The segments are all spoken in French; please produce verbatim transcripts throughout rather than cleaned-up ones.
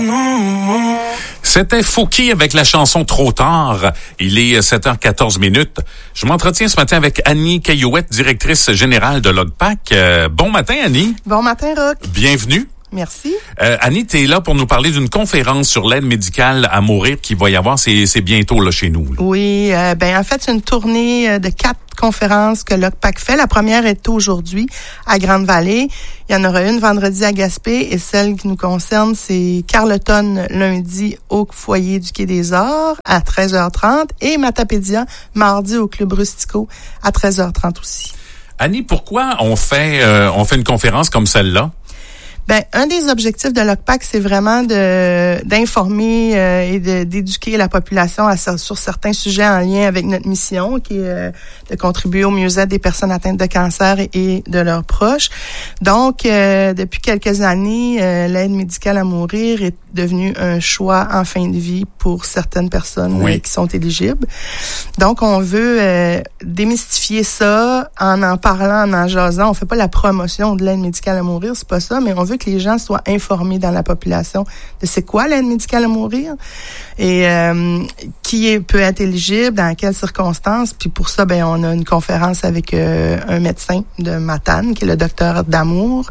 C'était Fouki avec la chanson Trop tard. Il est sept heures quatorze minutes. Je m'entretiens ce matin avec Annie Caillouette, directrice générale de LogPac. Euh, bon matin, Annie. Bon matin, Roch. Bienvenue. Merci. Euh, Annie, tu es là pour nous parler d'une conférence sur l'aide médicale à mourir qui va y avoir, c'est, c'est bientôt là chez nous. Là. Oui, euh, ben en fait, c'est une tournée de quatre conférences que LogPac fait. La première est aujourd'hui à Grande-Vallée. Il y en aura une vendredi à Gaspé et celle qui nous concerne, c'est Carleton lundi au foyer du Quai des Arts à treize heures trente et Matapédia mardi au Club Rustico à treize heures trente aussi. Annie, pourquoi on fait euh, on fait une conférence comme celle-là? Ben, un des objectifs de LogPac, c'est vraiment de d'informer euh, et de, d'éduquer la population à, sur certains sujets en lien avec notre mission, qui est euh, de contribuer au mieux-être des personnes atteintes de cancer et, et de leurs proches. Donc, euh, depuis quelques années, euh, l'aide médicale à mourir est devenue un choix en fin de vie pour certaines personnes oui. euh, qui sont éligibles. Donc, on veut euh, démystifier ça en en parlant, en en jasant. On fait pas la promotion de l'aide médicale à mourir, c'est pas ça, mais on veut que les gens soient informés dans la population de c'est quoi l'aide médicale à mourir et euh, qui est, peut être éligible, dans quelles circonstances. Puis pour ça, ben on a une conférence avec euh, un médecin de Matane, qui est le docteur Damour,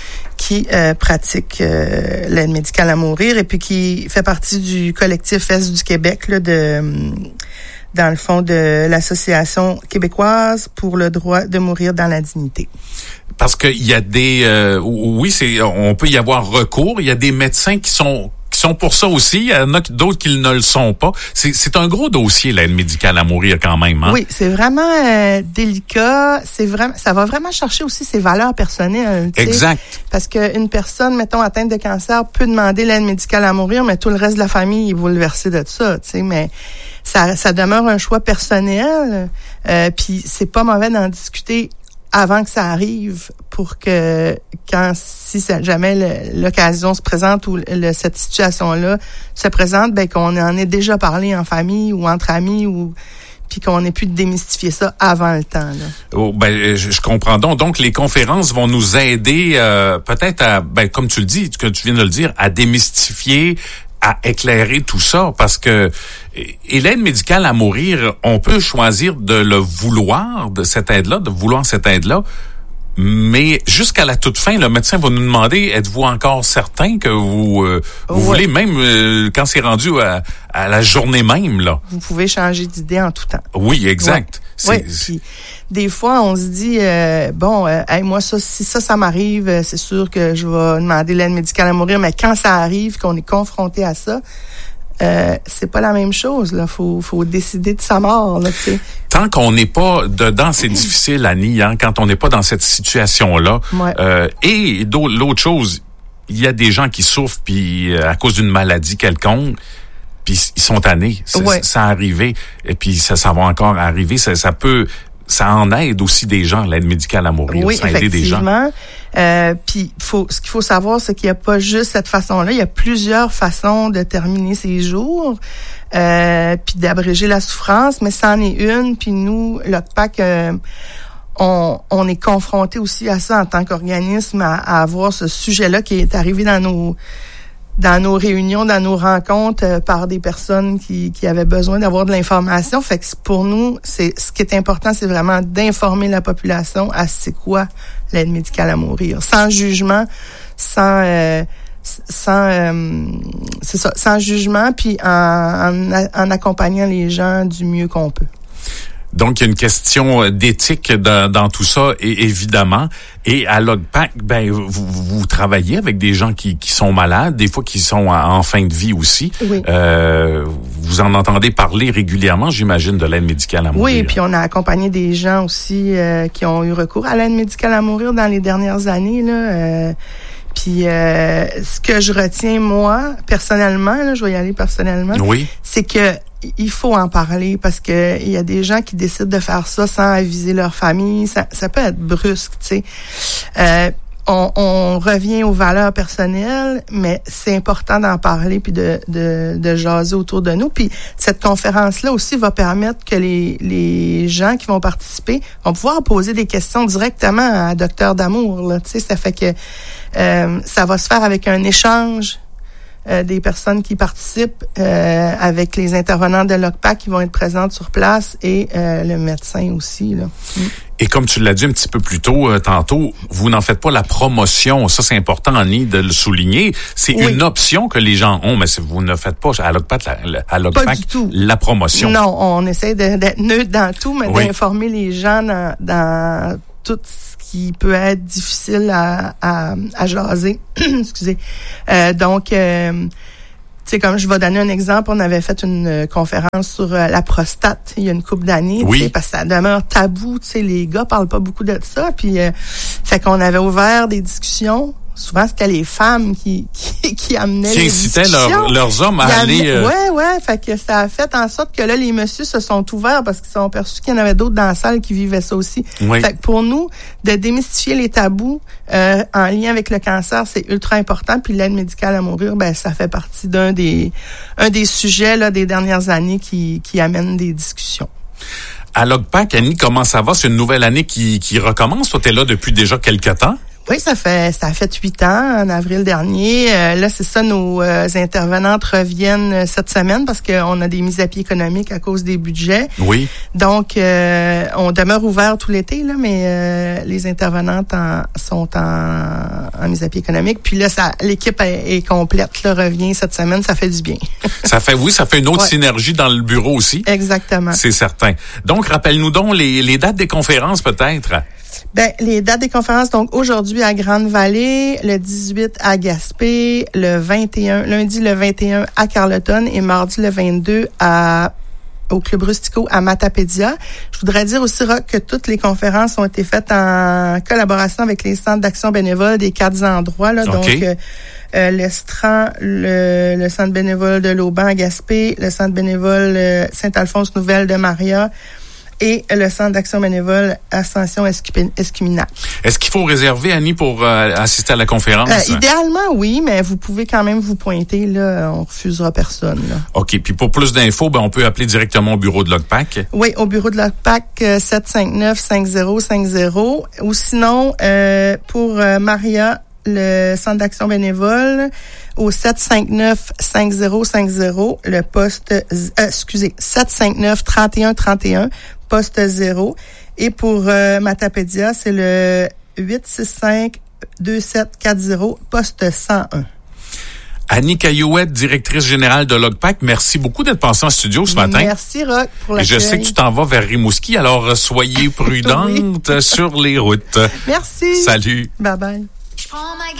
qui euh, pratique euh, l'aide médicale à mourir et puis qui fait partie du collectif Est du Québec, là, de dans le fond de l'Association québécoise pour le droit de mourir dans la dignité. Parce qu'il y a des... Euh, oui, c'est on peut y avoir recours. Il y a des médecins qui sont qui sont pour ça aussi. Il y en a d'autres qui ne le sont pas. C'est, c'est un gros dossier, l'aide médicale à mourir quand même. Hein? Oui, c'est vraiment euh, délicat. C'est vraiment, ça va vraiment chercher aussi ses valeurs personnelles. Exact. Parce qu'une personne, mettons, atteinte de cancer peut demander l'aide médicale à mourir, mais tout le reste de la famille est bouleversé de ça. Tu sais, mais ça, ça demeure un choix personnel. Euh, Puis c'est pas mauvais d'en discuter avant que ça arrive, pour que quand si ça, jamais le, l'occasion se présente ou le, cette situation-là se présente, ben qu'on en ait déjà parlé en famille ou entre amis, ou puis qu'on ait pu démystifier ça avant le temps. Là. Oh, ben je, je comprends donc. Donc les conférences vont nous aider euh, peut-être à, ben comme tu le dis, que tu viens de le dire, à démystifier, à éclairer tout ça, parce que et l'aide médicale à mourir, on peut choisir de le vouloir, de cette aide-là, de vouloir cette aide-là, mais jusqu'à la toute fin, le médecin va nous demander, êtes-vous encore certain que vous, euh, vous ouais. voulez, même euh, quand c'est rendu à, à la journée même, là? Vous pouvez changer d'idée en tout temps. Oui, exact. Ouais. C'est, oui, puis des fois, on se dit, euh, bon, euh, hey, moi, ça, si ça, ça m'arrive, c'est sûr que je vais demander l'aide médicale à mourir, mais quand ça arrive, qu'on est confronté à ça, euh, c'est pas la même chose, là. Faut, faut décider de sa mort, là, tu sais. Tant qu'on n'est pas dedans, c'est difficile, Annie, hein, quand on n'est pas dans cette situation-là. Ouais. Euh, et l'autre chose, il y a des gens qui souffrent, puis à cause d'une maladie quelconque, puis ils sont tannés. Ça, ouais. ça arrivé, et puis ça, ça va encore arriver. Ça, ça peut... Ça en aide aussi des gens, l'aide médicale à mourir. Oui, ça a aidé des gens. Euh, puis, faut, ce qu'il faut savoir, c'est qu'il n'y a pas juste cette façon-là. Il y a plusieurs façons de terminer ses jours, euh, puis d'abréger la souffrance, mais c'en est une. Puis nous, LogPac, euh, on, on est confronté aussi à ça en tant qu'organisme, à, à avoir ce sujet-là qui est arrivé dans nos... dans nos réunions, dans nos rencontres, euh, par des personnes qui, qui avaient besoin d'avoir de l'information. Fait que pour nous, c'est ce qui est important, c'est vraiment d'informer la population à c'est quoi l'aide médicale à mourir, sans jugement, sans euh, sans euh, c'est ça, sans jugement, puis en, en, en accompagnant les gens du mieux qu'on peut. Donc, il y a une question d'éthique dans, dans tout ça, et évidemment. Et à LogPac, ben, vous, vous travaillez avec des gens qui, qui sont malades, des fois qui sont en fin de vie aussi. Oui. Euh, vous en entendez parler régulièrement, j'imagine, de l'aide médicale à mourir. Oui, puis on a accompagné des gens aussi euh, qui ont eu recours à l'aide médicale à mourir dans les dernières années, là. Euh, Puis euh, ce que je retiens, moi, personnellement, là, je vais y aller personnellement, oui. c'est que il faut en parler, parce que il y a des gens qui décident de faire ça sans aviser leur famille. Ça, ça peut être brusque, tu sais. Euh, on, on revient aux valeurs personnelles, mais c'est important d'en parler puis de, de, de jaser autour de nous. Puis cette conférence-là aussi va permettre que les, les gens qui vont participer vont pouvoir poser des questions directement à Docteur Damour, là. Tu sais, ça fait que euh, ça va se faire avec un échange euh, des personnes qui participent euh, avec les intervenants de l'O C P A C qui vont être présentes sur place et euh, le médecin aussi, là. Mm. Et comme tu l'as dit un petit peu plus tôt, euh, tantôt, vous n'en faites pas la promotion. Ça, c'est important, Annie, de le souligner. C'est oui. une option que les gens ont, mais vous ne faites pas à l'O C P A C, la, à l'O C P A C la promotion. Non, on essaie de, d'être neutre dans tout, mais oui. d'informer les gens dans, dans tout ce qui peut être difficile à, à, à jaser. Excusez. Euh, donc... Euh, C'est comme je vais donner un exemple, on avait fait une euh, conférence sur euh, la prostate il y a une couple d'années, oui. parce que ça demeure tabou, tu sais, les gars parlent pas beaucoup de ça, puis euh, fait qu'on avait ouvert des discussions. Souvent, c'était les femmes qui qui, qui amenaient qui les incitaient discussions. Leur, leurs hommes à Ils aller... Amenaient, euh... Ouais, ouais, fait que ça a fait en sorte que là, les messieurs se sont ouverts parce qu'ils sont perçus qu'il y en avait d'autres dans la salle qui vivaient ça aussi. Oui. Fait que pour nous, de démystifier les tabous euh, en lien avec le cancer, c'est ultra important. Puis l'aide médicale à mourir, ben ça fait partie d'un des un des sujets là des dernières années qui qui amène des discussions. À l'O C P A C, Annie, comment ça va? C'est une nouvelle année qui, qui recommence. Toi, t'es là depuis déjà quelques temps. Oui, ça fait ça a fait huit ans, en avril dernier. Euh, là, c'est ça, nos euh, intervenantes reviennent cette semaine parce qu'on a des mises à pied économiques à cause des budgets. Oui. Donc, euh, on demeure ouvert tout l'été, là, mais euh, les intervenantes en, sont en, en mise à pied économique. Puis là, ça, l'équipe est, est complète, là, revient cette semaine, ça fait du bien. Ça fait, oui, ça fait une autre ouais. synergie dans le bureau aussi. Exactement. C'est certain. Donc, rappelle-nous donc les, les dates des conférences, peut-être. Ben, les dates des conférences, donc aujourd'hui à Grande-Vallée, le dix-huit à Gaspé, le vingt et un, lundi le vingt et un à Carleton et mardi le vingt-deux à au Club Rustico à Matapédia. Je voudrais dire aussi, Rock, que toutes les conférences ont été faites en collaboration avec les centres d'action bénévole des quatre endroits, là. Okay. Donc, euh, euh, l'Estran, le, le centre bénévole de l'Auban à Gaspé, le centre bénévole euh, Saint-Alphonse-Nouvelle de Maria, et le Centre d'action bénévole Ascension Escuminac. Est-ce qu'il faut réserver, Annie, pour euh, assister à la conférence? Euh, idéalement, oui, mais vous pouvez quand même vous pointer. Là, on refusera personne. Là. OK. Puis pour plus d'infos, ben, on peut appeler directement au bureau de l'O C P A C? Oui, au bureau de l'O C P A C, euh, sept cinq neuf, cinq zéro cinq zéro. Ou sinon, euh, pour euh, Maria, le Centre d'action bénévole, au sept cinq neuf, cinq zéro cinq zéro, le poste... Euh, excusez, sept cinq neuf, trente et un trente et un, poste zéro. Et pour euh, Matapédia, c'est le huit six cinq, deux sept quatre zéro, poste cent un. Annie Caillouette, directrice générale de l'O C P A C, merci beaucoup d'être passée en studio ce matin. Merci, Rock, pour la Et je sais que tu t'en vas vers Rimouski, alors soyez prudente oui. sur les routes. Merci. Salut. Bye-bye.